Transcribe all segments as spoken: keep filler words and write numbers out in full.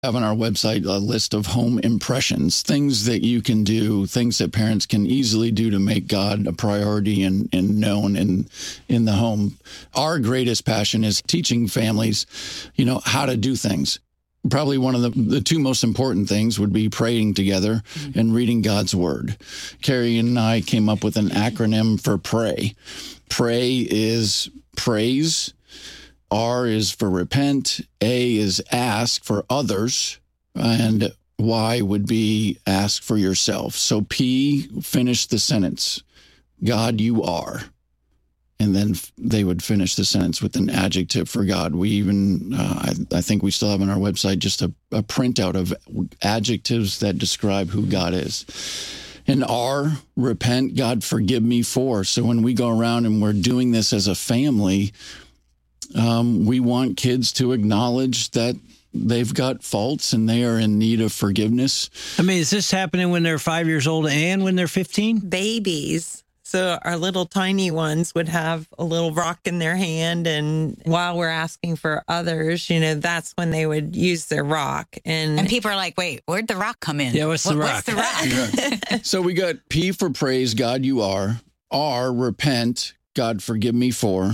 have on our website a list of home impressions, things that you can do, things that parents can easily do to make God a priority and, and known in, in the home. Our greatest passion is teaching families, you know, how to do things. Probably one of the, the two most important things would be praying together mm-hmm. and reading God's word. Carrie and I came up with an acronym for PRAY. Pray is praise. R is for repent, A is ask for others, and Y would be ask for yourself. So P, finish the sentence. God, you are. And then they would finish the sentence with an adjective for God. We even, uh, I, I think we still have on our website just a, a printout of adjectives that describe who God is. And R, repent, God, forgive me for. So when we go around and we're doing this as a family, Um, we want kids to acknowledge that they've got faults and they are in need of forgiveness. I mean, is this happening when they're five years old and when they're fifteen? Babies. So our little tiny ones would have a little rock in their hand. And while we're asking for others, you know, that's when they would use their rock. And, and people are like, wait, where'd the rock come in? Yeah, what's the what, rock? What's the rock? So we got P for praise, God, you are. R, repent, God, forgive me for.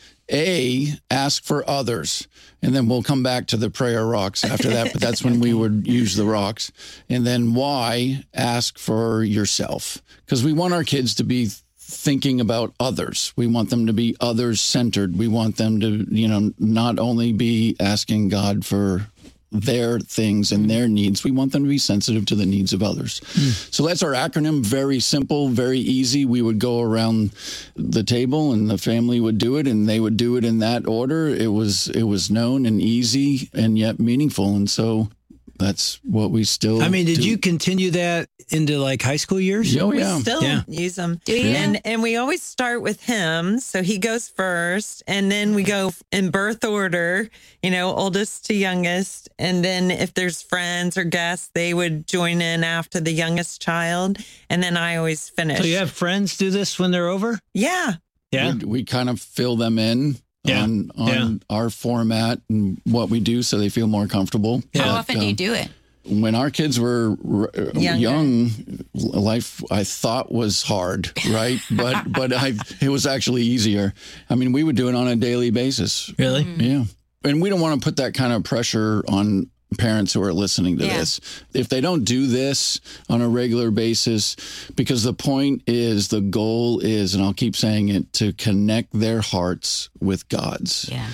A, ask for others. And then we'll come back to the prayer rocks after that, but that's when we would use the rocks. And then Y, ask for yourself. Because we want our kids to be thinking about others. We want them to be others-centered. We want them to, you know, not only be asking God for their things and their needs. We want them to be sensitive to the needs of others. Mm. So that's our acronym. Very simple, very easy. We would go around the table and the family would do it and they would do it in that order. It was it was known and easy and yet meaningful. And so that's what we still I mean, did do. you continue that into like high school years? Oh, we yeah. still Yeah. use them. Yeah. And, and we always start with him. So he goes first. And then we go in birth order, you know, oldest to youngest. And then if there's friends or guests, they would join in after the youngest child. And then I always finish. So you have friends do this when they're over? Yeah. Yeah. We, we kind of fill them in. Yeah. on, on Yeah. our format and what we do so they feel more comfortable. How But, often do you do it? When our kids were r- Younger. young, life I thought was hard, right? But but I it was actually easier. I mean, we would do it on a daily basis. Really? Mm. Yeah. And we don't want to put that kind of pressure on parents who are listening to Yeah. this. If they don't do this on a regular basis, because the point is, the goal is, and I'll keep saying it, to connect their hearts with God's. Yeah.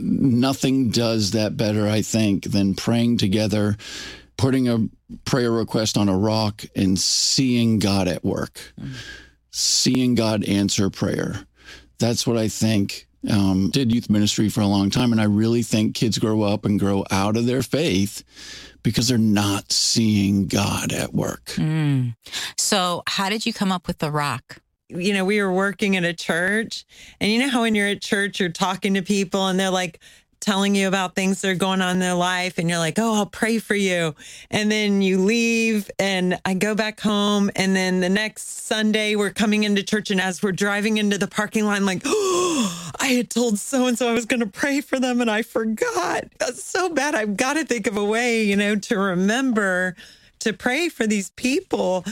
Nothing does that better, I think, than praying together, putting a prayer request on a rock and seeing God at work, mm. seeing God answer prayer. That's what I think. Um, did youth ministry for a long time, and I really think kids grow up and grow out of their faith because they're not seeing God at work. Mm. So how did you come up with the rock? You know, we were working at a church, and you know how when you're at church, you're talking to people and they're like telling you about things that are going on in their life. And you're like, oh, I'll pray for you. And then you leave and I go back home. And then the next Sunday we're coming into church. And as we're driving into the parking lot, I'm like, oh, I had told so-and-so I was going to pray for them and I forgot. That's so bad. I've got to think of a way, you know, to remember to pray for these people.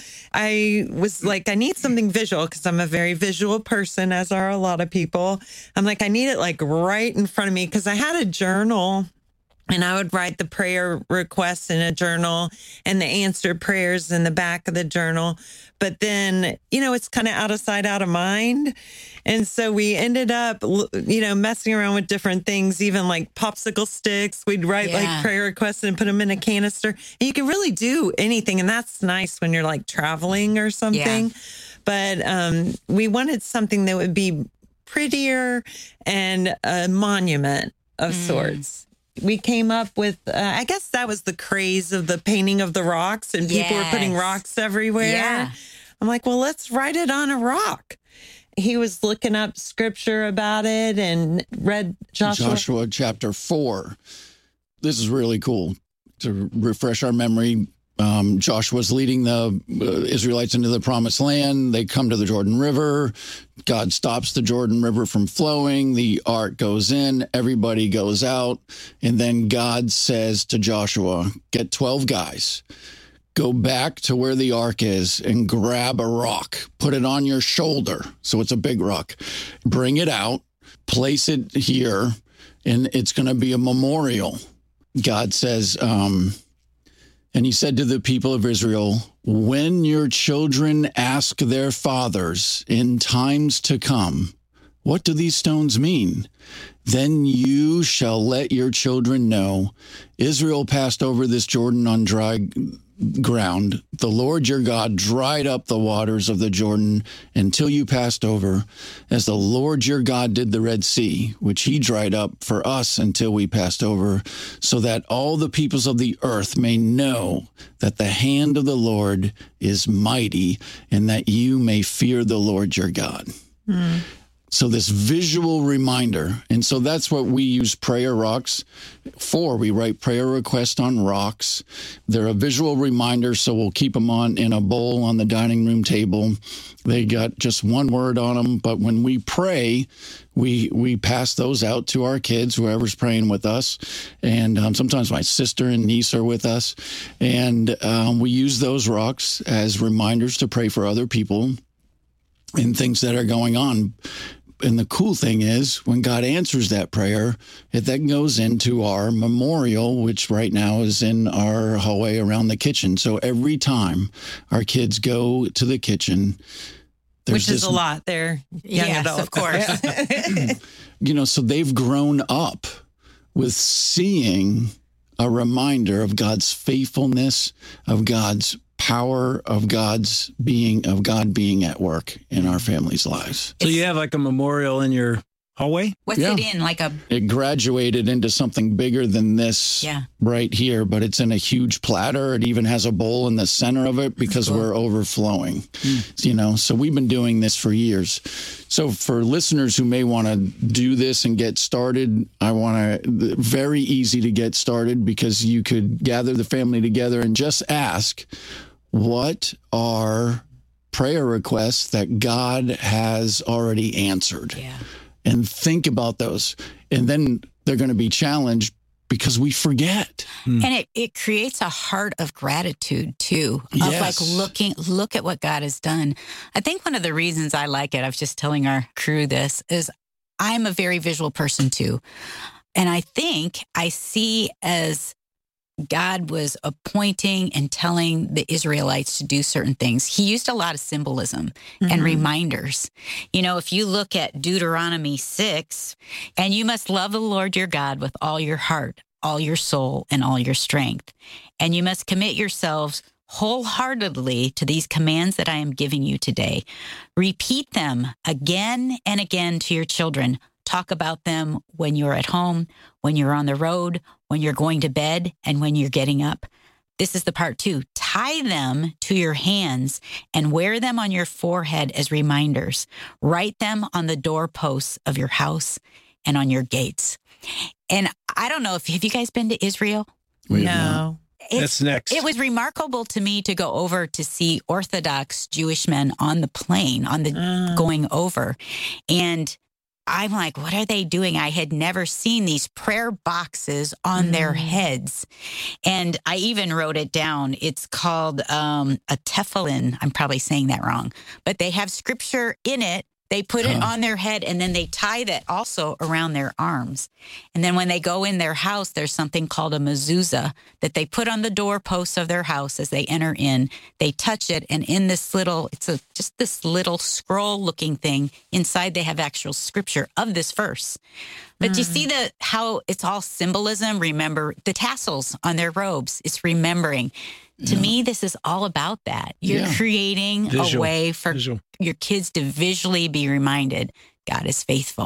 I was like, I need something visual because I'm a very visual person, as are a lot of people. I'm like, I need it like right in front of me because I had a journal and I would write the prayer requests in a journal and the answered prayers in the back of the journal. But then, you know, it's kind of out of sight, out of mind. And so we ended up, you know, messing around with different things, even like popsicle sticks. We'd write Yeah. like prayer requests and put them in a canister. And you can really do anything. And that's nice when you're like traveling or something. Yeah. But um, we wanted something that would be prettier and a monument of Mm. sorts. We came up with, uh, I guess that was the craze of the painting of the rocks and people were putting Yes. rocks everywhere. Yeah. I'm like, well, let's write it on a rock. He was looking up scripture about it and read Joshua. Joshua chapter four. This is really cool to refresh our memory. um, Joshua's leading the uh, Israelites into the promised land. They come to the Jordan River. God stops the Jordan River from flowing. The ark goes in. Everybody goes out. And then God says to Joshua, get twelve guys. Go back to where the ark is and grab a rock. Put it on your shoulder. So it's a big rock. Bring it out. Place it here. And it's going to be a memorial. God says, um, and he said to the people of Israel, when your children ask their fathers in times to come, what do these stones mean? Then you shall let your children know Israel passed over this Jordan on dry ground. The Lord your God dried up the waters of the Jordan until you passed over, as the Lord your God did the Red Sea, which he dried up for us until we passed over, so that all the peoples of the earth may know that the hand of the Lord is mighty, and that you may fear the Lord your God. Mm. So this visual reminder, and so that's what we use prayer rocks for. We write prayer requests on rocks. They're a visual reminder, so we'll keep them on in a bowl on the dining room table. They got just one word on them, but when we pray, we we pass those out to our kids, whoever's praying with us, and um, sometimes my sister and niece are with us, and um, we use those rocks as reminders to pray for other people and things that are going on. And the cool thing is, when God answers that prayer, it then goes into our memorial, which right now is in our hallway around the kitchen. So every time our kids go to the kitchen, there's which is this, a lot. They're young yes, adults, of course. You know, so they've grown up with seeing a reminder of God's faithfulness, of God's power, of God's being, of God being at work in our families' lives. So you have like a memorial in your hallway? What's Yeah. it in? Like a It graduated into something bigger than this Yeah. right here, but it's in a huge platter. It even has a bowl in the center of it because cool. we're overflowing, you know, so we've been doing this for years. So for listeners who may want to do this and get started, I want to, very easy to get started, because you could gather the family together and just ask, what are prayer requests that God has already answered? yeah. And think about those. And then they're going to be challenged because we forget. And it, it creates a heart of gratitude, too, of Yes. like looking, look at what God has done. I think one of the reasons I like it, I was just telling our crew this, is I'm a very visual person, too. And I think I see as God was appointing and telling the Israelites to do certain things, he used a lot of symbolism mm-hmm. and reminders. You know, if you look at Deuteronomy six, and you must love the Lord your God with all your heart, all your soul, and all your strength. And you must commit yourselves wholeheartedly to these commands that I am giving you today. Repeat them again and again to your children. Talk about them when you're at home, when you're on the road, when you're going to bed, and when you're getting up. This is the part two. Tie them to your hands and wear them on your forehead as reminders. Write them on the doorposts of your house and on your gates. And I don't know if, have you guys been to Israel? We have not. No. It- That's next. It was remarkable to me to go over to see Orthodox Jewish men on the plane, on the Mm. going over. And I'm like, what are they doing? I had never seen these prayer boxes on mm. their heads. And I even wrote it down. It's called um, a tefillin. I'm probably saying that wrong. But they have scripture in it. They put it Huh. on their head, and then they tie that also around their arms. And then when they go in their house, there's something called a mezuzah that they put on the doorposts of their house as they enter in. They touch it, and in this little, it's a just this little scroll-looking thing, inside they have actual scripture of this verse. But you see the how it's all symbolism. Remember the tassels on their robes. It's remembering. To Yeah. me, this is all about that. You're Yeah. creating Visual. a way for Visual. your kids to visually be reminded God is faithful.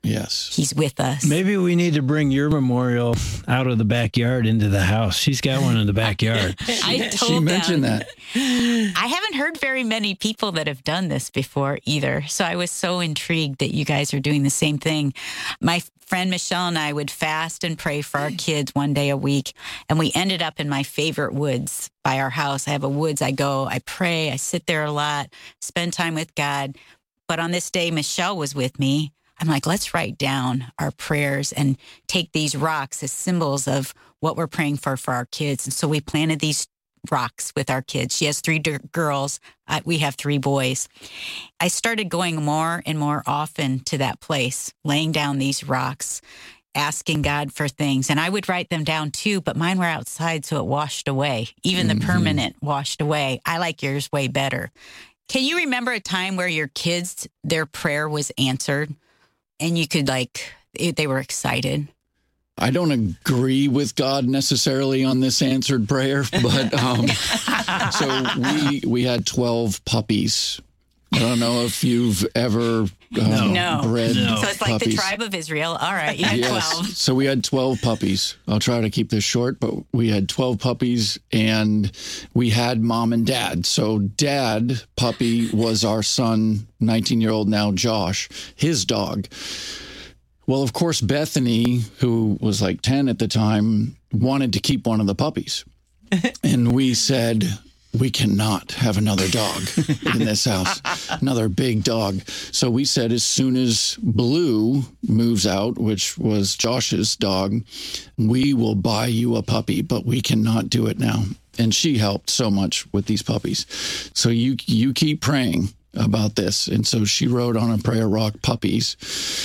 Yes. He's with us. Maybe we need to bring your memorial out of the backyard into the house. She's got one in the backyard. I told She mentioned them. that. I haven't heard very many people that have done this before either. So I was so intrigued that you guys are doing the same thing. My friend Michelle and I would fast and pray for our kids one day a week. And we ended up in my favorite woods by our house. I have a woods. I go, I pray, I sit there a lot, spend time with God. But on this day, Michelle was with me. I'm like, let's write down our prayers and take these rocks as symbols of what we're praying for for our kids. And so we planted these rocks with our kids. She has three d- girls. Uh, we have three boys. I started going more and more often to that place, laying down these rocks, asking God for things. And I would write them down too, but mine were outside, so it washed away. Even mm-hmm. the permanent washed away. I like yours way better. Can you remember a time where your kids, their prayer was answered? And you could like, they were excited. I don't agree with God necessarily on this answered prayer, but um, so we we had twelve puppies. I don't know if you've ever uh, no. bred no. So it's like puppies. The tribe of Israel. All right, you had yes. twelve. So we had twelve puppies. I'll try to keep this short, but we had twelve puppies, and we had mom and dad. So dad puppy was our son, nineteen-year-old now, Josh, his dog. Well, of course, Bethany, who was like ten at the time, wanted to keep one of the puppies. And we said, we cannot have another dog in this house, another big dog. So we said, as soon as Blue moves out, which was Josh's dog, we will buy you a puppy, but we cannot do it now. And she helped so much with these puppies. So you you keep praying about this. And so she wrote on a prayer rock, puppies.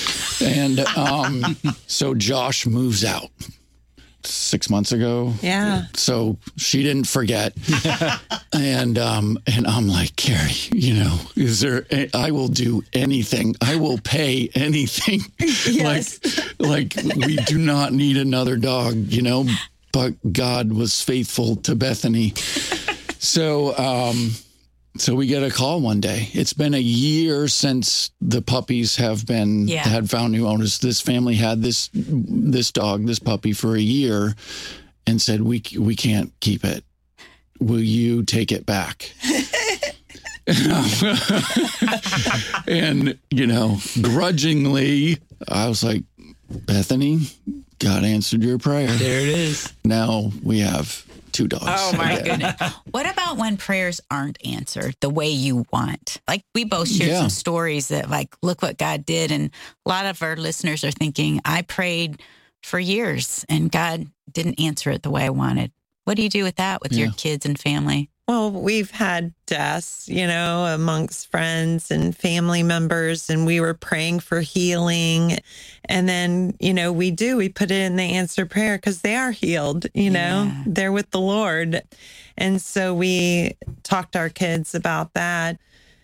And um, so Josh moves out six months ago. Yeah. So she didn't forget. and um, and I'm like, Carrie, you know, is there, I will do anything. I will pay anything. Yes. like, like we do not need another dog, you know, but God was faithful to Bethany. So, um, So we get a call one day. It's been a year since the puppies have been yeah. had found new owners. This family had this this dog, this puppy, for a year, and said, "We we can't keep it. Will you take it back?" And you know, grudgingly, I was like, "Bethany, God answered your prayer." There it is. Now we have two dogs. Oh, my goodness. What about when prayers aren't answered the way you want? Like, we both shared Yeah. some stories that, like, look what God did. And a lot of our listeners are thinking, I prayed for years and God didn't answer it the way I wanted. What do you do with that with Yeah. your kids and family? Well, we've had deaths, you know, amongst friends and family members, and we were praying for healing. And then, you know, we do, we put it in the answer prayer because they are healed, you know, Yeah. they're with the Lord. And so we talked to our kids about that.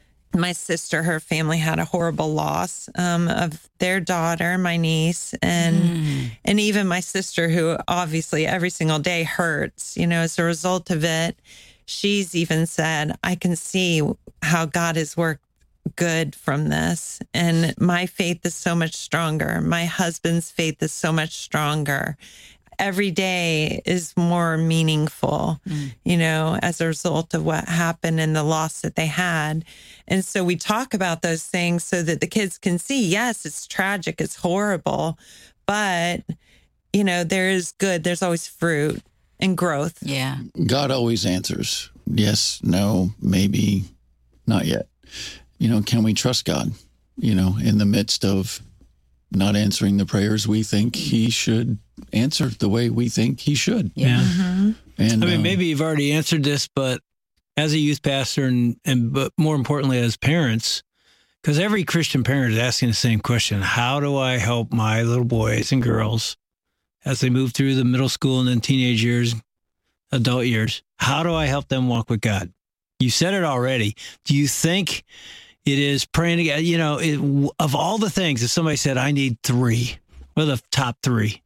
My sister, her family had a horrible loss um, of their daughter, my niece, and Mm. and even my sister, who obviously every single day hurts, you know, as a result of it. She's even said, I can see how God has worked good from this. And my faith is so much stronger. My husband's faith is so much stronger. Every day is more meaningful, mm. you know, as a result of what happened and the loss that they had. And so we talk about those things so that the kids can see, yes, it's tragic, it's horrible, but, you know, there is good. There's always fruit and growth. Yeah. God always answers. Yes, no, maybe, not yet. You know, can we trust God, you know, in the midst of not answering the prayers we think he should answer the way we think he should? Yeah. Mm-hmm. And I mean, um, maybe you've already answered this, but as a youth pastor and, and but more importantly, as parents, because every Christian parent is asking the same question, how do I help my little boys and girls as they move through the middle school and then teenage years, adult years? How do I help them walk with God? You said it already. Do you think it is praying together? You know, it, of all the things, if somebody said, I need three, what are the top three?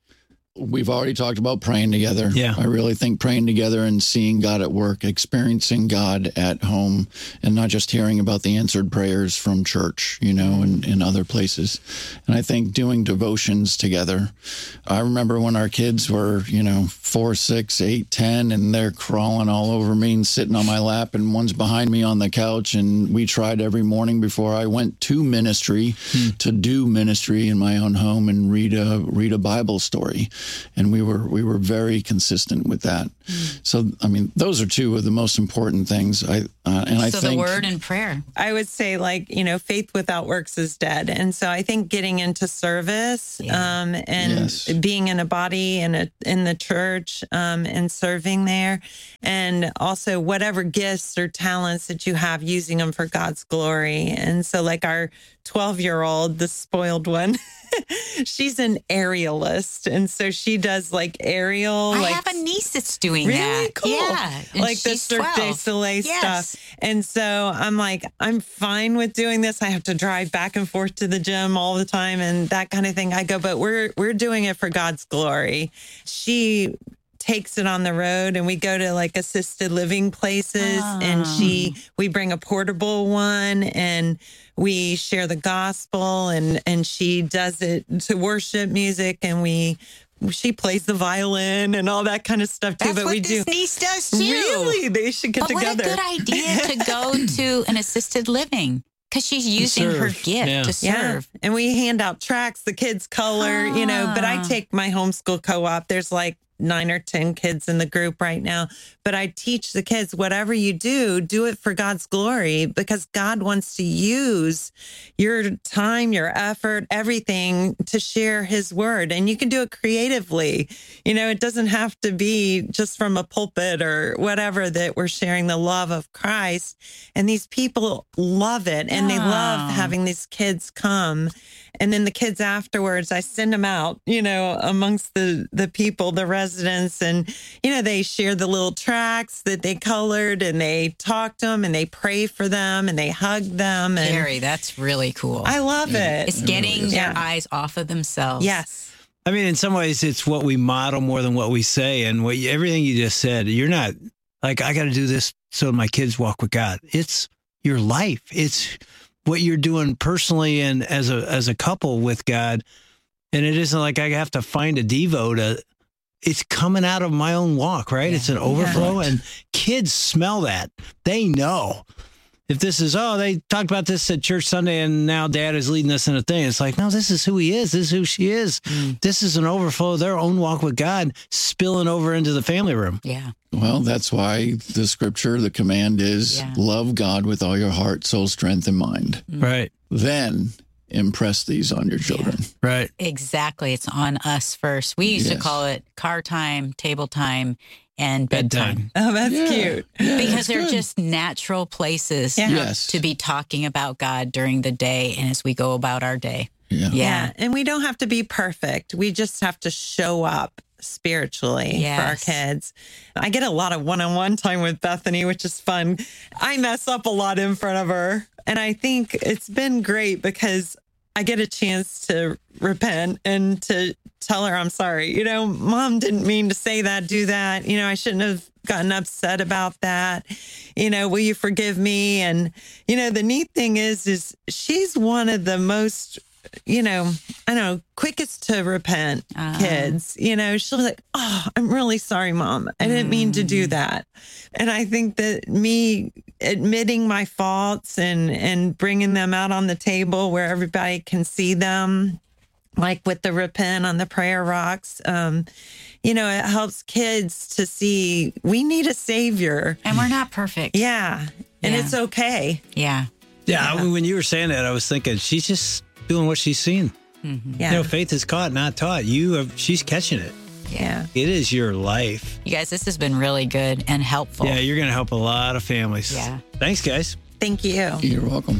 we've already talked about praying together. Yeah. I really think praying together and seeing God at work, experiencing God at home, and not just hearing about the answered prayers from church, you know, and in other places. And I think doing devotions together. I remember when our kids were, you know, four, six, eight, ten, and they're crawling all over me and sitting on my lap, and one's behind me on the couch. And we tried every morning before I went to ministry hmm. to do ministry in my own home and read a read a Bible story. And we were we were very consistent with that. Mm. So, I mean, those are two of the most important things. I uh, and I so think the word and prayer. I would say, like, you know, faith without works is dead. And so I think getting into service yeah. um, and yes. being in a body in a in the church um, and serving there, and also whatever gifts or talents that you have, using them for God's glory. And so, like our twelve-year-old, the spoiled one. She's an aerialist, and so she does like aerial. I like, have a niece that's doing really that. Really cool. Yeah, and like the Cirque du Soleil yes. stuff. And so I'm like, I'm fine with doing this. I have to drive back and forth to the gym all the time and that kind of thing. I go, but we're we're doing it for God's glory. She takes it on the road, and we go to like assisted living places, oh. and she we bring a portable one, and we share the gospel, and and she does it to worship music, and we she plays the violin and all that kind of stuff too. That's but what we this do niece does too. Really, they should get but together. What a good idea to go to an assisted living. Because she's using her gift yeah. to serve. Yeah. And we hand out tracts, the kids color, ah. you know, but I take my homeschool co-op. There's like nine or ten kids in the group right now. But I teach the kids, whatever you do, do it for God's glory, because God wants to use your time, your effort, everything to share his word. And you can do it creatively. You know, it doesn't have to be just from a pulpit or whatever, that we're sharing the love of Christ. And these people love it. And they love having these kids come. And then the kids afterwards, I send them out, you know, amongst the, the people, the residents. And, you know, they share the little tracts that they colored, and they talk to them, and they pray for them, and they hug them. And Carrie, that's really cool. I love it. It's getting really their yeah. eyes off of themselves. Yes. I mean, in some ways, it's what we model more than what we say. And what you, everything you just said, you're not like, I got to do this so my kids walk with God. It's your life. It's what you're doing personally and as a as a couple with God. And it isn't like I have to find a Devo to, it's coming out of my own walk, right? Yeah. It's an overflow. Yeah. And kids smell that. They know. If this is, oh, they talked about this at church Sunday and now dad is leading us in a thing. It's like, no, this is who he is. This is who she is. Mm. This is an overflow of their own walk with God spilling over into the family room. Yeah. Well, that's why the scripture, the command is yeah. love God with all your heart, soul, strength, and mind. Mm. Right. Then impress these on your children. Yeah. Right. Exactly. It's on us first. We used yes. to call it car time, table time, and bedtime. bedtime. Oh, that's yeah. cute. Yeah, because that's they're good. just natural places yeah. yes. to be talking about God during the day and as we go about our day. Yeah. Yeah. yeah. And we don't have to be perfect. We just have to show up spiritually yes. for our kids. I get a lot of one-on-one time with Bethany, which is fun. I mess up a lot in front of her. And I think it's been great because I get a chance to repent and to tell her I'm sorry. You know, Mom didn't mean to say that, do that. You know, I shouldn't have gotten upset about that. You know, will you forgive me? And, you know, the neat thing is, is she's one of the most, you know, I don't know, quickest to repent uh, kids. You know, she'll be like, oh, I'm really sorry, Mom. I didn't mean to do that. And I think that me admitting my faults and, and bringing them out on the table where everybody can see them, like with the repent on the prayer rocks, um, you know, it helps kids to see we need a savior. And we're not perfect. Yeah. And yeah. it's okay. Yeah. Yeah. I mean, when you were saying that, I was thinking she's just doing what she's seen. Mm-hmm. Yeah. You know, faith is caught, not taught. You have, she's catching it. Yeah. It is your life. You guys, this has been really good and helpful. Yeah, you're going to help a lot of families. Yeah. Thanks, guys. Thank you. You're welcome.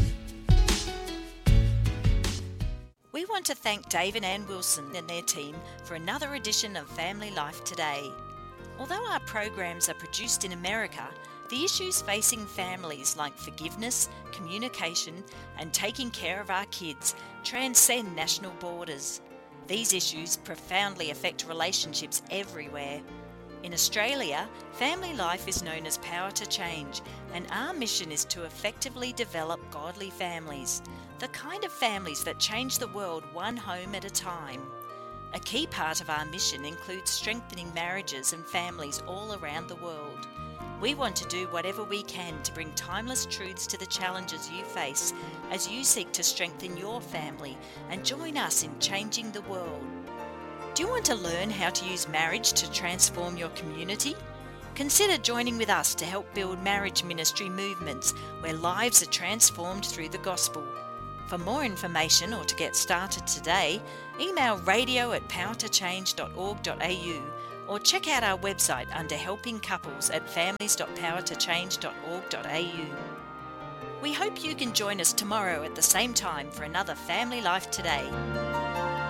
We want to thank Dave and Ann Wilson and their team for another edition of Family Life Today. Although our programs are produced in America, the issues facing families like forgiveness, communication, and taking care of our kids transcend national borders. These issues profoundly affect relationships everywhere. In Australia, Family Life is known as Power to Change, and our mission is to effectively develop godly families, the kind of families that change the world one home at a time. A key part of our mission includes strengthening marriages and families all around the world. We want to do whatever we can to bring timeless truths to the challenges you face as you seek to strengthen your family and join us in changing the world. Do you want to learn how to use marriage to transform your community? Consider joining with us to help build marriage ministry movements where lives are transformed through the gospel. For more information or to get started today, email radio at power to change dot org dot a u or check out our website under Helping Couples at families dot power to change dot org dot a u. We hope you can join us tomorrow at the same time for another Family Life Today.